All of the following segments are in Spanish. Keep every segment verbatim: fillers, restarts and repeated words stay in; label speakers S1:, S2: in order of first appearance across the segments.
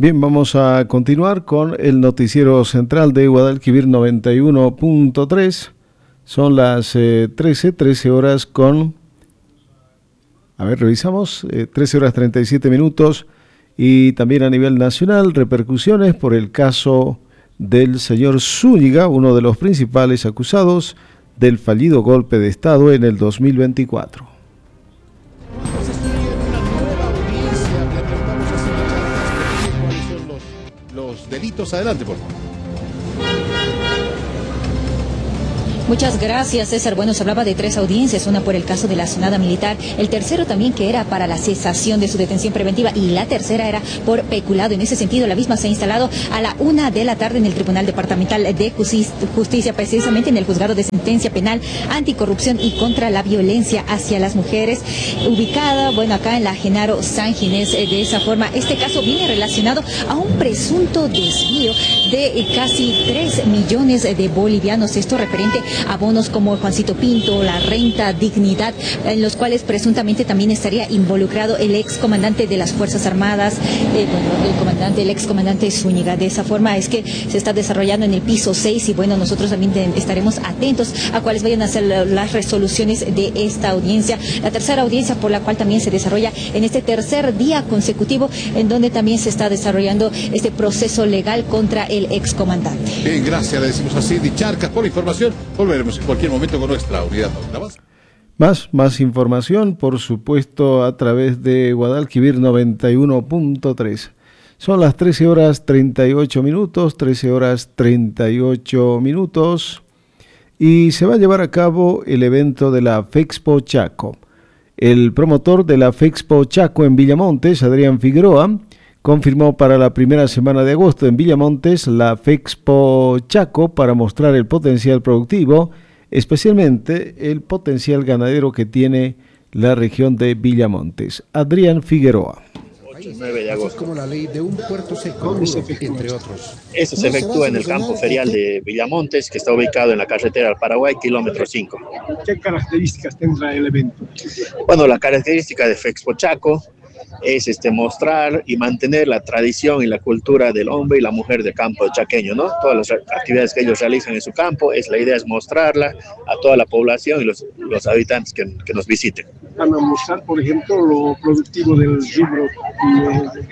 S1: Bien, vamos a continuar con el noticiero central de Guadalquivir noventa y uno punto tres. Son las eh, trece, trece horas con... A ver, revisamos. Eh, trece horas treinta y siete minutos. Y también a nivel nacional, repercusiones por el caso del señor Zúñiga, uno de los principales acusados del fallido golpe de Estado en el dos mil veinticuatro.
S2: Los delitos, adelante, por favor.
S3: Muchas gracias, César. Bueno, se hablaba de tres audiencias, una por el caso de la sonada militar, el tercero también que era para la cesación de su detención preventiva y la tercera era por peculado. En ese sentido, la misma se ha instalado a la una de la tarde en el Tribunal Departamental de Justicia, precisamente en el Juzgado de Sentencia Penal Anticorrupción y contra la Violencia hacia las Mujeres, ubicada, bueno, acá en la Genaro San Ginés. De esa forma, este caso viene relacionado a un presunto desvío de casi tres millones de bolivianos, esto referente a bonos como Juancito Pinto, la renta dignidad, en los cuales presuntamente también estaría involucrado el ex comandante de las Fuerzas Armadas, eh, bueno, el comandante, el ex comandante Zúñiga. De esa forma es que se está desarrollando en el piso seis y bueno, nosotros también de, estaremos atentos a cuáles vayan a ser las resoluciones de esta audiencia, la tercera audiencia por la cual también se desarrolla en este tercer día consecutivo, en donde también se está desarrollando este proceso legal contra el ex comandante.
S2: Bien, gracias, le decimos a Cindy Charcas por la información. Volveremos en cualquier momento con nuestra unidad.
S1: Más, más información, por supuesto, a través de Guadalquivir noventa y uno punto tres. Son las trece horas treinta y ocho minutos, trece horas treinta y ocho minutos, y se va a llevar a cabo el evento de la FEXPO Chaco. El promotor de la FEXPO Chaco en Villamontes, Adrián Figueroa, confirmó para la primera semana de agosto en Villamontes la FEXPO Chaco para mostrar el potencial productivo, especialmente el potencial ganadero que tiene la región de Villamontes. Adrián Figueroa.
S4: ocho y nueve de agosto.
S5: Como la ley de un puerto seco, entre otros.
S4: Eso se efectúa en el campo ferial de Villamontes, que está ubicado en la carretera al Paraguay, kilómetro cinco.
S5: ¿Qué características tendrá el evento?
S4: Bueno, la característica de FEXPO Chaco es este, mostrar y mantener la tradición y la cultura del hombre y la mujer del campo chaqueño, ¿no? Todas las actividades que ellos realizan en su campo, es, la idea es mostrarla a toda la población y los, los habitantes que, que nos visiten.
S5: Van a mostrar, por ejemplo, lo productivo del rubro eh,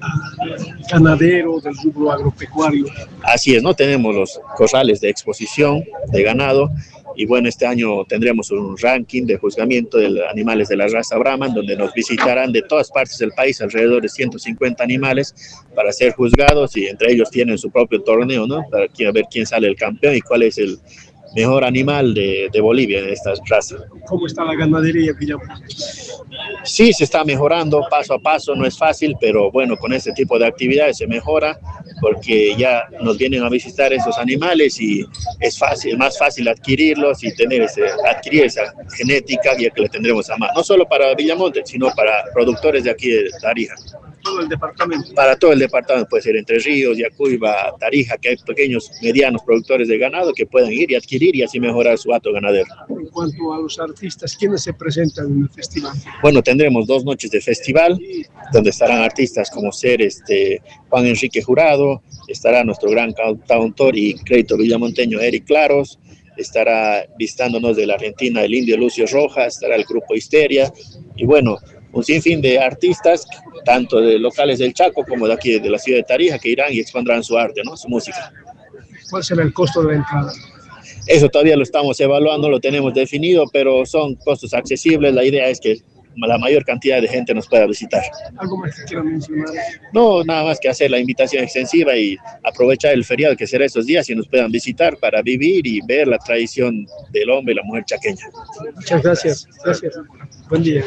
S5: ganadero, del rubro agropecuario.
S4: Así es, ¿no? Tenemos los corrales de exposición de ganado. Y bueno, este año tendremos un ranking de juzgamiento de animales de la raza Brahman, donde nos visitarán de todas partes del país alrededor de ciento cincuenta animales para ser juzgados, y entre ellos tienen su propio torneo, ¿no? Para ver quién sale el campeón y cuál es el mejor animal de, de Bolivia de esta raza.
S5: ¿Cómo está la ganadería en Villamontes?
S4: Sí, se está mejorando paso a paso, no es fácil, pero bueno, con este tipo de actividades se mejora porque ya nos vienen a visitar esos animales y es fácil, más fácil adquirirlos y tener ese, adquirir esa genética, ya que la tendremos a mano, no solo para Villamontes, sino para productores de aquí de Tarija.
S5: Todo el departamento.
S4: Para todo el departamento, puede ser Entre Ríos, Yacuiba, Tarija, que hay pequeños, medianos productores de ganado que pueden ir y adquirir y así mejorar su hato ganadero.
S5: En cuanto a los artistas, ¿quiénes se presentan en el festival?
S4: Bueno, tendremos dos noches de festival, donde estarán artistas como ser este, Juan Enrique Jurado, estará nuestro gran cantautor y crédito villamonteño Eric Claros, estará visitándonos de la Argentina el indio Lucio Rojas, estará el grupo Histeria, y bueno, un sinfín de artistas, tanto de locales del Chaco como de aquí de la ciudad de Tarija, que irán y expondrán su arte, ¿no? Su música.
S5: ¿Cuál será el costo de la entrada?
S4: Eso todavía lo estamos evaluando, lo tenemos definido, pero son costos accesibles. La idea es que la mayor cantidad de gente nos pueda visitar.
S5: ¿Algo más que quieran mencionar?
S4: No, nada más que hacer la invitación extensiva y aprovechar el feriado que será estos días y nos puedan visitar para vivir y ver la tradición del hombre y la mujer chaqueña.
S5: Muchas gracias. Gracias. Buen día.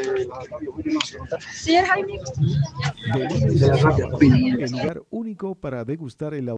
S3: Señor Jaime.
S1: El lugar único para degustar el...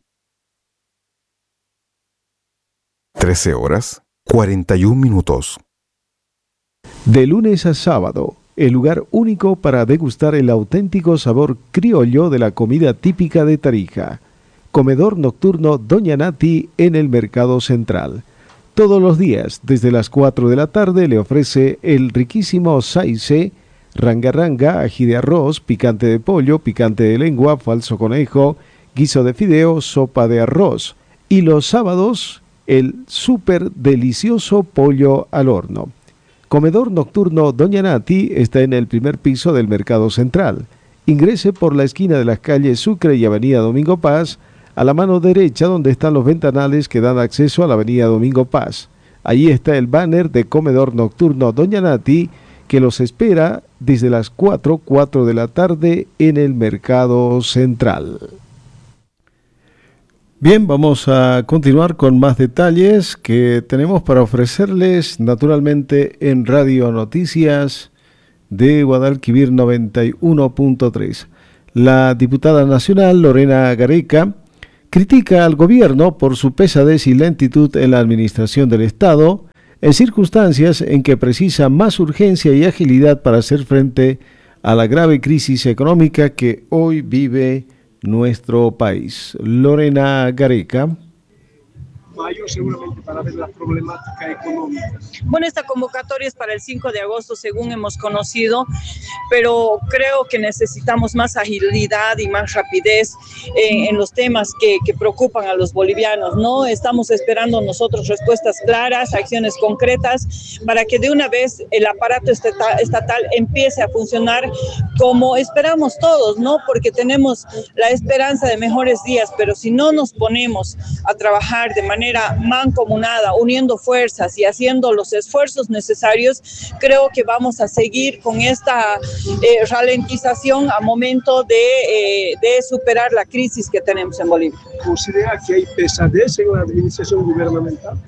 S6: trece horas, cuarenta y un minutos.
S1: De lunes a sábado, el lugar único para degustar el auténtico sabor criollo de la comida típica de Tarija. Comedor nocturno Doña Nati en el Mercado Central. Todos los días, desde las cuatro de la tarde, le ofrece el riquísimo saice ranga ranga, ají de arroz, picante de pollo, picante de lengua, falso conejo, guiso de fideo, sopa de arroz. Y los sábados, el súper delicioso pollo al horno. Comedor nocturno Doña Nati está en el primer piso del Mercado Central. Ingrese por la esquina de las calles Sucre y Avenida Domingo Paz, a la mano derecha donde están los ventanales que dan acceso a la Avenida Domingo Paz. Allí está el banner de Comedor Nocturno Doña Nati, que los espera desde las cuatro, cuatro de la tarde en el Mercado Central. Bien, vamos a continuar con más detalles que tenemos para ofrecerles naturalmente en Radio Noticias de Guadalquivir noventa y uno punto tres. La diputada nacional Lorena Gareca critica al gobierno por su pesadez y lentitud en la administración del Estado, en circunstancias en que precisa más urgencia y agilidad para hacer frente a la grave crisis económica que hoy vive nuestro país. Lorena Gareca.
S5: Mayo seguramente para ver la problemática económica.
S7: Bueno, esta convocatoria es para el cinco de agosto, según hemos conocido, pero creo que necesitamos más agilidad y más rapidez eh, en los temas que, que preocupan a los bolivianos, ¿no? Estamos esperando nosotros respuestas claras, acciones concretas, para que de una vez el aparato estatal, estatal empiece a funcionar como esperamos todos, ¿no? Porque tenemos la esperanza de mejores días, pero si no nos ponemos a trabajar de manera mancomunada, uniendo fuerzas y haciendo los esfuerzos necesarios, creo que vamos a seguir con esta eh, ralentización a momento de, eh, de superar la crisis que tenemos en Bolivia.
S5: ¿Considera que hay pesadez en la administración gubernamental?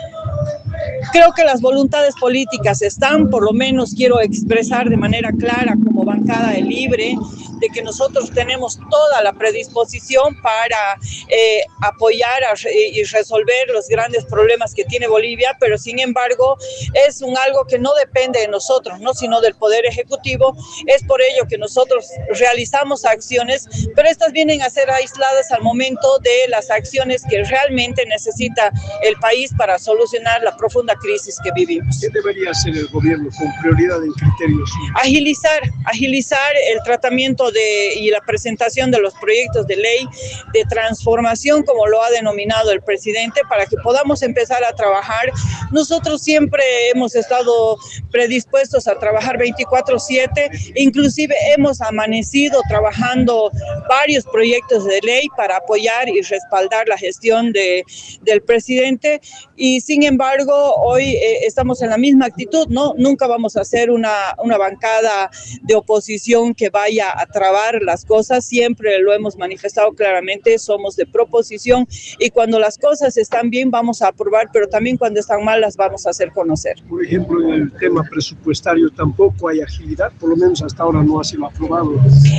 S7: Creo que las voluntades políticas están, por lo menos quiero expresar de manera clara como bancada de Libre, de que nosotros tenemos toda la predisposición para eh, apoyar a, y resolver los grandes problemas que tiene Bolivia, pero sin embargo es un algo que no depende de nosotros, no, sino del Poder Ejecutivo. Es por ello que nosotros realizamos acciones, pero estas vienen a ser aisladas al momento de las acciones que realmente necesita el país para solucionar la profunda crisis que vivimos.
S5: ¿Qué debería hacer el gobierno con prioridad en criterios?
S7: Agilizar, agilizar el tratamiento de, y la presentación de los proyectos de ley de transformación, como lo ha denominado el presidente, para que podamos empezar a trabajar. Nosotros siempre hemos estado predispuestos a trabajar veinticuatro siete, inclusive hemos amanecido trabajando varios proyectos de ley para apoyar y respaldar la gestión de, del presidente, y sin embargo hoy eh, estamos en la misma actitud, ¿no? Nunca vamos a hacer una, una bancada de oposición que vaya a trabar las cosas, siempre lo hemos manifestado claramente, somos de proposición, y cuando las cosas están bien vamos a aprobar, pero también cuando están mal las vamos a hacer conocer.
S5: Por ejemplo, en el tema presupuestario tampoco hay agilidad, por lo menos hasta ahora no ha sido aprobado.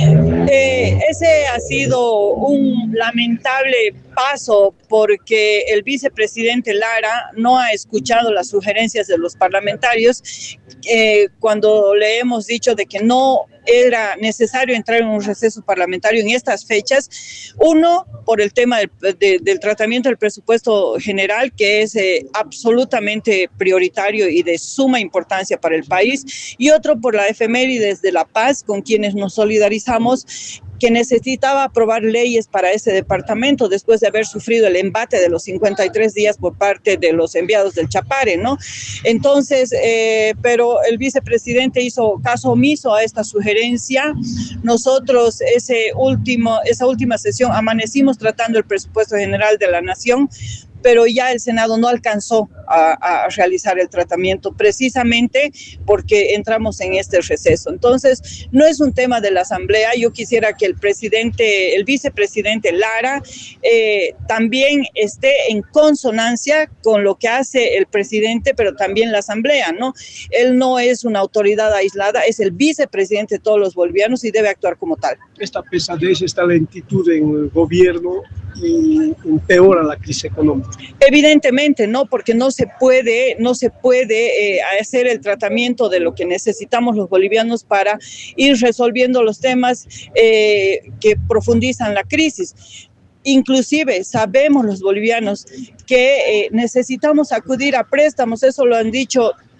S7: Eh, ese ha sido un lamentable paso porque el vicepresidente Lara no ha escuchado las sugerencias de los parlamentarios eh, cuando le hemos dicho de que no era necesario entrar en un receso parlamentario en estas fechas. Uno, por el tema del, de, del tratamiento del presupuesto general, que es eh, absolutamente prioritario y de suma importancia para el país, y otro por la efemérides de la paz, con quienes nos solidarizamos, que necesitaba aprobar leyes para ese departamento después de haber sufrido el embate de los cincuenta y tres días por parte de los enviados del Chapare, ¿no? Entonces, eh, pero el vicepresidente hizo caso omiso a esta sugerencia. Nosotros ese último, esa última sesión amanecimos tratando el presupuesto general de la Nación, pero ya el Senado no alcanzó a, a realizar el tratamiento precisamente porque entramos en este receso. Entonces, no es un tema de la Asamblea. Yo quisiera que el presidente, el vicepresidente Lara, eh, también esté en consonancia con lo que hace el presidente, pero también la Asamblea, ¿no? Él no es una autoridad aislada, es el vicepresidente de todos los bolivianos y debe actuar como tal.
S5: Esta pesadez, esta lentitud en el gobierno y empeora la crisis económica.
S7: Evidentemente, no, porque no se puede, no se puede eh, hacer el tratamiento de lo que necesitamos los bolivianos para ir resolviendo los temas eh, que profundizan la crisis. Inclusive sabemos los bolivianos que eh, necesitamos acudir a préstamos, eso lo han dicho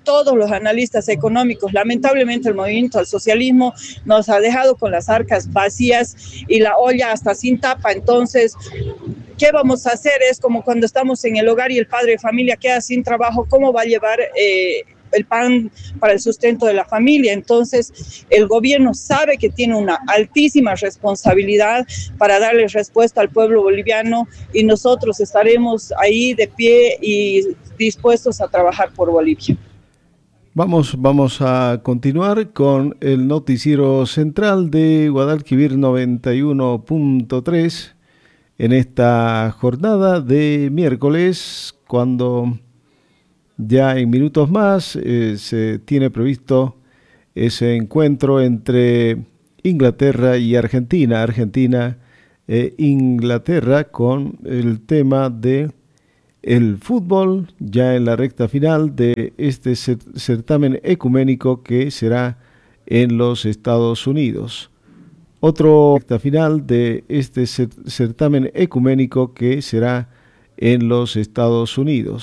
S7: todos los analistas económicos. Lamentablemente el movimiento al socialismo nos ha dejado con las arcas vacías y la olla hasta sin tapa. Entonces, ¿qué vamos a hacer? Es como cuando estamos en el hogar y el padre de familia queda sin trabajo, ¿cómo va a llevar eh, el pan para el sustento de la familia? Entonces, el gobierno sabe que tiene una altísima responsabilidad para darle respuesta al pueblo boliviano y nosotros estaremos ahí de pie y dispuestos a trabajar por Bolivia.
S1: Vamos, vamos a continuar con el noticiero central de Guadalquivir noventa y uno punto tres en esta jornada de miércoles, cuando ya en minutos más eh, se tiene previsto ese encuentro entre Inglaterra y Argentina, Argentina e Inglaterra, con el tema de el fútbol, ya en la recta final de este certamen ecuménico que será en los Estados Unidos. Otro recta final de este certamen ecuménico que será en los Estados Unidos.